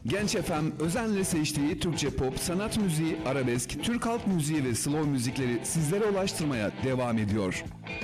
Genç FM özenle seçtiği Türkçe pop, sanat müziği, arabesk, Türk halk müziği ve slow müzikleri sizlere ulaştırmaya devam ediyor.